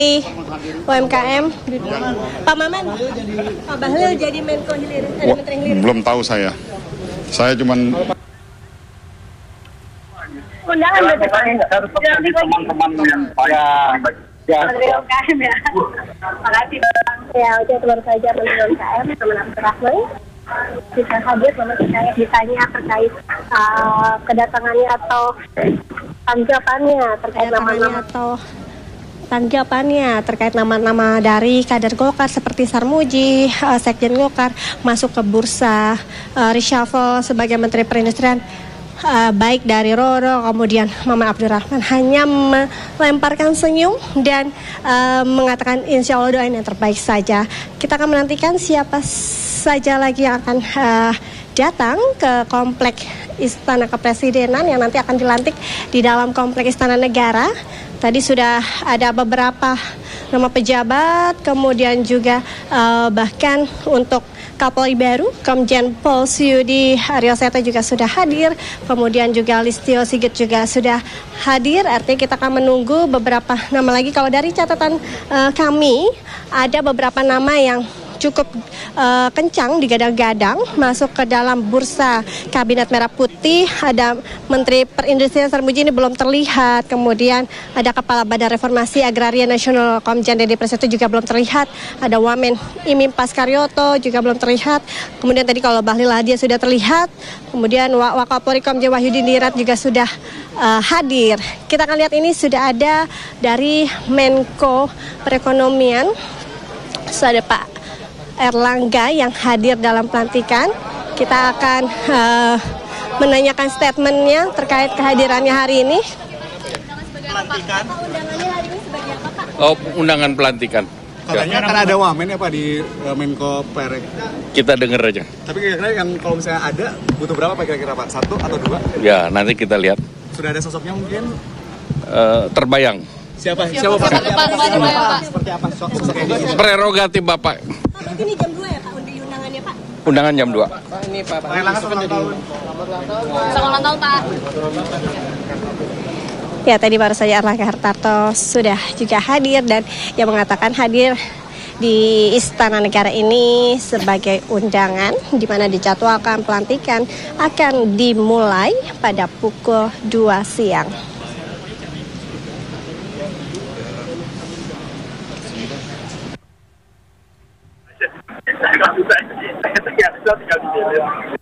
UMKM, Pak Maman, Pak Bahlil jadi Menko Hilir, Menteri Hilir. Belum tahu saya cuman undangan dari teman-teman yang UMKM ya. Makasih. Ya, itu baru saja Menteri UMKM teman Abdurrahman bisa hadir sama saya ditanya terkait kedatangannya atau tanggapannya terkait terkait nama-nama dari kader Golkar seperti Sarmuji, Sekjen Golkar masuk ke bursa reshuffle sebagai Menteri Perindustrian. Baik dari Roro kemudian Maman Abdurrahman hanya melemparkan senyum dan mengatakan insya Allah doain yang terbaik saja. Kita akan menantikan siapa saja lagi yang akan datang ke komplek Istana Kepresidenan yang nanti akan dilantik di dalam komplek Istana Negara. Tadi sudah ada beberapa nama pejabat, kemudian juga bahkan untuk Kapolri baru, Komjen Pol Suyudi Haryoseto juga sudah hadir, kemudian juga Listio Sigit juga sudah hadir, artinya kita akan menunggu beberapa nama lagi. Kalau dari catatan kami, ada beberapa nama yang cukup kencang digadang-gadang masuk ke dalam bursa Kabinet Merah Putih. Ada Menteri Perindustrian Sarmuji ini belum terlihat, kemudian ada Kepala Badan Reformasi Agraria Nasional Komjen Deddy Prasetyo juga belum terlihat, ada Wamen Imim Paskaryoto juga belum terlihat, kemudian tadi kalau Bahlil dia sudah terlihat, kemudian Wakapolri Komjen Wahyudi Nirat juga sudah hadir. Kita akan lihat ini sudah ada dari Menko Perekonomian, sudah ada Pak Erlangga yang hadir dalam pelantikan. Kita akan menanyakan statementnya terkait kehadirannya hari ini. Pelantikan. Undangannya hari ini sebagai apa, Pak? Oh, undangan pelantikan. Katanya akan ada wamen ya Pak di Menko Perek. Kita dengar aja. Tapi kira-kira yang kalau misalnya ada butuh berapa Pak kira-kira Pak? 1 atau 2? Ya, nanti kita lihat. Sudah ada sosoknya mungkin? Terbayang. Siapa Pak? Seperti apa sosoknya ini? Prerogatif Bapak. Berarti ini jam 2 ya Pak undangannya Pak? Undangan jam 2. Ini Pak Erlangga selamat tahun. Selamat ulang tahun Pak. Ya, tadi baru saja Erlangga Hartarto sudah juga hadir dan yang mengatakan hadir di Istana Negara ini sebagai undangan di mana dijadwalkan pelantikan akan dimulai pada pukul 2 siang. Tinggal di